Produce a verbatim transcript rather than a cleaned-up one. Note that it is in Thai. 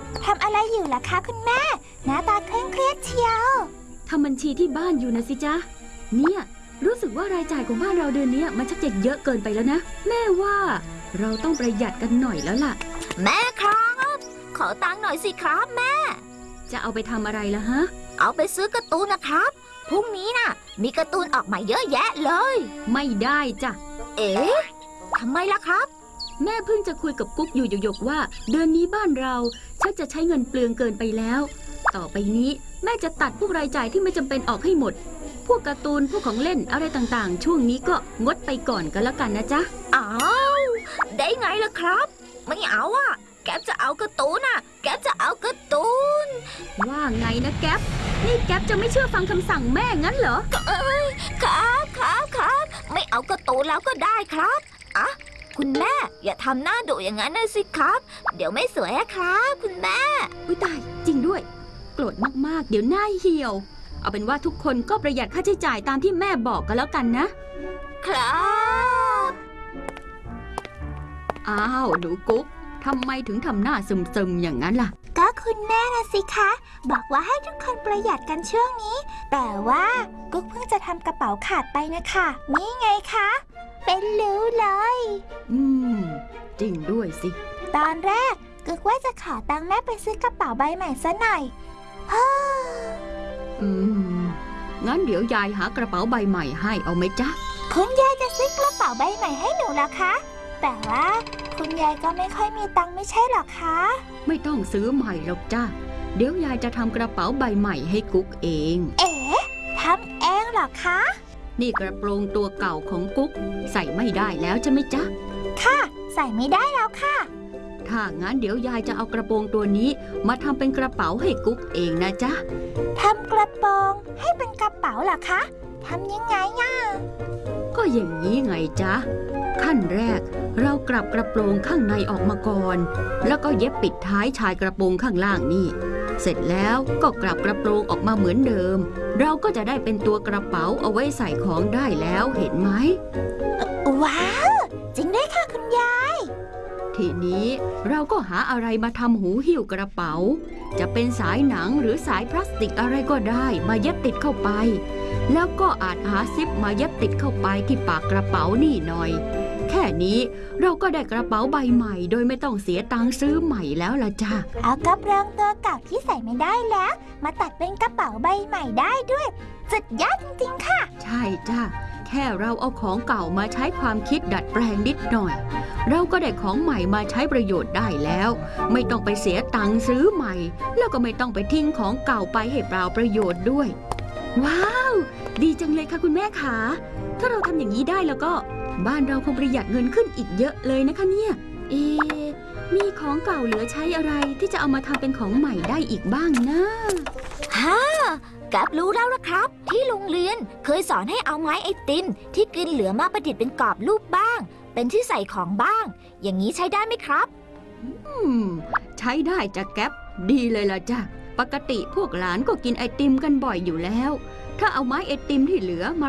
ทำอะไรอยู่ล่ะคะคุณแม่หน้าตาเคร่งเครียดเชียวทำบัญชีที่บ้านอยู่นะสิจ๊ะเนี่ยรู้สึกว่ารายจ่ายของบ้านเราเดือนนี้มันชักจะเยอะเกินไปแล้วนะแม่ว่าเราต้องประหยัดกันหน่อยแล้วล่ะแม่ครับขอตังค์หน่อยสิครับแม่จะเอาไปทำอะไรล่ะฮะเอาไปซื้อการ์ตูนนะครับพรุ่งนี้น่ะมีการ์ตูนออกมาเยอะแยะเลยไม่ได้จ้ะเอ๊ะทำไมล่ะครับแม่เพิ่งจะคุยกับกุ๊กอยู่หยกๆว่าเดือนนี้บ้านเราชักจะใช้เงินเปลืองเกินไปแล้วต่อไปนี้แม่จะตัดพวกรายจ่ายที่ไม่จำเป็นออกให้หมดพวกการ์ตูนพวกของเล่นอะไรต่างๆช่วงนี้ก็งดไปก่อนกันแล้วกันนะจ๊ะอ้าวได้ไงล่ะครับไม่เอาอ่ะแก๊ปจะเอาการ์ตูนอ่ะแก๊ปจะเอาการ์ตูนว่าไงนะแก๊ปนี่แก๊ปจะไม่เชื่อฟังคำสั่งแม่งั้นเหรอเอ้ยครับครับครับไม่เอาการ์ตูนแล้วก็ได้ครับอ่ะคุณแม่อย่าทำหน้าดุอย่างนั้นนะสิครับเดี๋ยวไม่สวยครับคุณแม่อุ้ยตายจริงด้วยโกรธมากๆเดี๋ยวหน้าเหี่ยวเอาเป็นว่าทุกคนก็ประหยัดค่าใช้จ่ายตามที่แม่บอกกันแล้วกันนะครับอ้าวหนูกุ๊กทำไมถึงทำหน้าซึมๆอย่างนั้นล่ะก็คุณแม่นะสิคะบอกว่าให้ทุกคนประหยัดกันช่วงนี้แต่ว่ากุ๊กเพิ่งจะทำกระเป๋าขาดไปนะคะนี่ไงคะเป็นรูเลยอืมจริงด้วยสิตอนแรกกุ๊กว่าจะขอตังค์แม่ไปซื้อกระเป๋าใบใหม่ซะหน่อยฮ่าอืมงั้นเดี๋ยวยายหากระเป๋าใบใหม่ให้เอาไหมจ๊ะคุณยายจะซื้อกระเป๋าใบใหม่ให้หนูล่ะคะแต่ว่าคุณยายก็ไม่ค่อยมีตังค์ไม่ใช่หรอคะไม่ต้องซื้อใหม่หรอกจ้ะเดี๋ยวยายจะทำกระเป๋าใบใหม่ให้กุ๊กเองเอ๋ทำเองหรอคะนี่กระโปรงตัวเก่าของกุ๊กใส่ไม่ได้แล้วใช่ไหมจ๊ะค่ะใส่ไม่ได้แล้วค่ะถ้างั้นเดี๋ยวยายจะเอากระโปรงตัวนี้มาทำเป็นกระเป๋าให้กุ๊กเองนะจ๊ะทำกระโปรงให้เป็นกระเป๋าเหรอคะทำยังไงอ่ะก็อย่างนี้ไงจ๊ะขั้นแรกเรากลับกระโปรงข้างในออกมาก่อนแล้วก็เย็บปิดท้ายชายกระโปรงข้างล่างนี่เสร็จแล้วก็กลับกระโปรงออกมาเหมือนเดิมเราก็จะได้เป็นตัวกระเป๋าเอาไว้ใส่ของได้แล้วเห็นไหมว้าวจริงด้วยค่ะคุณยายทีนี้เราก็หาอะไรมาทำหูหิ้วกระเป๋าจะเป็นสายหนังหรือสายพลาสติกอะไรก็ได้มาเย็บติดเข้าไปแล้วก็อาจหาซิปมาเย็บติดเข้าไปที่ปากกระเป๋านี่หน่อยแค่นี้เราก็ได้กระเป๋าใบใหม่โดยไม่ต้องเสียตังค์ซื้อใหม่แล้วล่ะจ้ะเอากระโปรงตัวเก่าที่ใส่ไม่ได้แล้วมาตัดเป็นกระเป๋าใบใหม่ได้ด้วยสุดยอดจริงๆค่ะใช่จ้ะแค่เราเอาของเก่ามาใช้ความคิดดัดแปลงนิดหน่อยเราก็ได้ของใหม่มาใช้ประโยชน์ได้แล้วไม่ต้องไปเสียตังค์ซื้อใหม่แล้วก็ไม่ต้องไปทิ้งของเก่าไปให้เปล่าประโยชน์ด้วยว้าวดีจังเลยค่ะคุณแม่ขาถ้าเราทำอย่างนี้ได้แล้วก็บ้านเราคงประหยัดเงินขึ้นอีกเยอะเลยนะคะเนี่ยเอมีของเก่าเหลือใช้อะไรที่จะเอามาทำเป็นของใหม่ได้อีกบ้างนะฮ่ากับรู้แล้วละครับที่โรงเรียนเคยสอนให้เอาไม้ไอติมที่กินเหลือมาประดิษฐ์เป็นกรอบรูปบ้างเป็นที่ใส่ของบ้างอย่างนี้ใช้ได้ไหมครับอืมใช้ได้จ้ะแก๊ปดีเลยล่ะจ้ะปกติพวกหลานก็กินไอติมกันบ่อยอยู่แล้วถ้าเอาไม้ไอติมที่เหลือมา